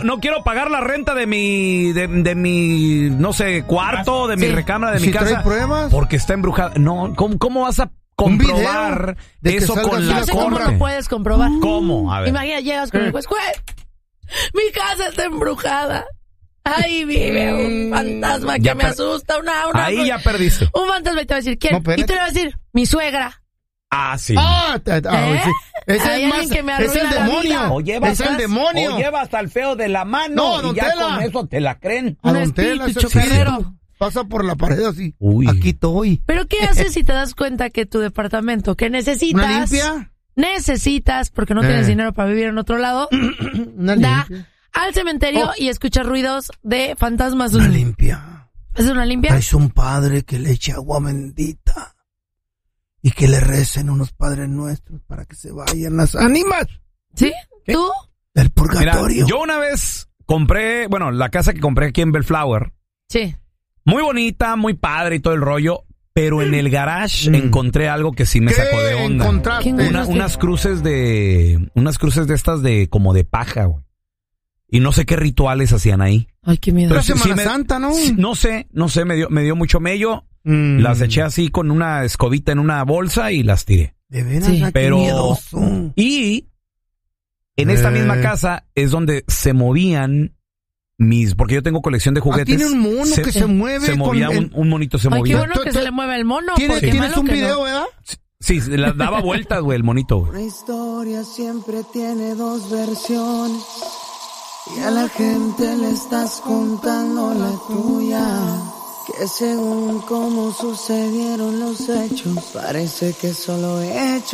no quiero pagar la renta de mi, no sé, cuarto, de mi recámara, de mi casa. ¿Trae pruebas? Porque está embrujada. No, ¿cómo vas a comprobar eso con la corte? ¿Cómo lo puedes comprobar? ¿Cómo? A ver. Imagina, llegas con el juez, mi casa está embrujada. Ahí vive un fantasma que me asusta. Ahí ya perdiste. Un fantasma y te va a decir, ¿quién? Y te le va a decir, mi suegra. Ah, sí. Sí. Ese es el demonio. Es el demonio. O lleva hasta el feo de la mano. No, y ya con eso te la creen. A Don Tela, pasa por la pared así. Uy. Aquí estoy. ¿Pero qué haces si te das cuenta que tu departamento que necesitas... ¿Una limpia? Necesitas, porque no tienes dinero para vivir en otro lado, da al cementerio y escuchas ruidos de fantasmas. Una limpia. ¿Es una limpia? Es un padre que le eche agua bendita y que le recen unos padres nuestros para que se vayan las ánimas. ¿Sí? ¿Qué? ¿Tú? Del purgatorio. Mira, yo una vez compré, la casa que compré aquí en Bellflower. Sí. Muy bonita, muy padre y todo el rollo. Pero en el garage encontré algo que sí me sacó de onda. Unas cruces de estas de como de paja, güey. Y no sé qué rituales hacían ahí. Ay, qué miedo. Pero Semana Santa, ¿no? No sé, me dio mucho mello. Las eché así con una escobita en una bolsa y las tiré. De veras, pero miedoso. Y en esta misma casa es donde se movían porque yo tengo colección de juguetes. Tiene un mono que se mueve. Se movía, un monito se movía. Qué bueno que se le mueve el mono. ¿Tienes un video, verdad? Sí, le daba vueltas, güey, el monito. Una historia siempre tiene dos versiones y a la gente le estás contando la tuya. Que según cómo sucedieron los hechos, parece que solo he hecho